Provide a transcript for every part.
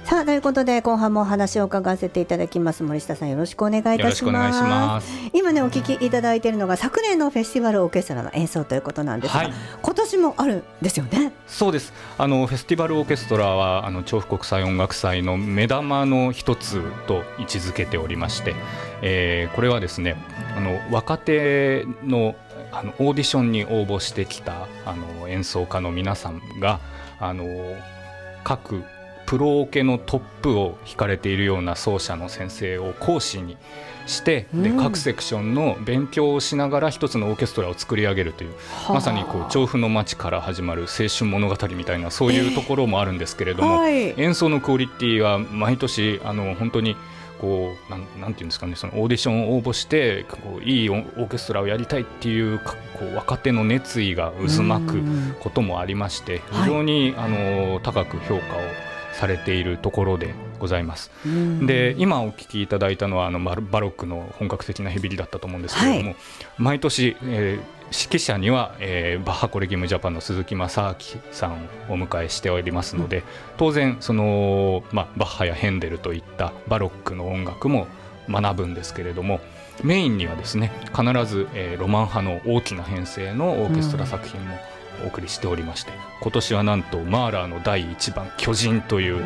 さあということで後半もお話を伺わせていただきます。森下さん、よろしくお願いいたします。 よろしくお願いします。 今ねお聞きいただいているのが昨年のフェスティバルオーケストラの演奏ということなんですが、今年もあるんですよね。 そうです。フェスティバルオーケストラは調布国際音楽祭の目玉の一つと位置づけておりまして、これはですね若手のオーディションに応募してきた演奏家の皆さんが各プロオケのトップを弾かれているような奏者の先生を講師にしてで各セクションの勉強をしながら一つのオーケストラを作り上げるという、まさに調布の街から始まる青春物語みたいなそういうところもあるんですけれども、演奏のクオリティは毎年本当になんていうんですかね、そのオーディションを応募していいオーケストラをやりたいっていう若手の熱意が渦巻くこともありまして、非常に高く評価をされているところでございます。で今お聞きいただいたのはバロックの本格的なヘビリだったと思うんですけれども、毎年、指揮者には、バッハコレギウムジャパンの鈴木正明さんをお迎えしておりますので、当然バッハやヘンデルといったバロックの音楽も学ぶんですけれども、メインにはですね必ず、ロマン派の大きな編成のオーケストラ作品もお送りしておりまして、今年はなんとマーラーの第1番巨人という、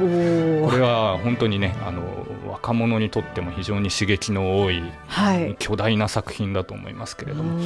これは本当にね若者にとっても非常に刺激の多い、巨大な作品だと思いますけれども、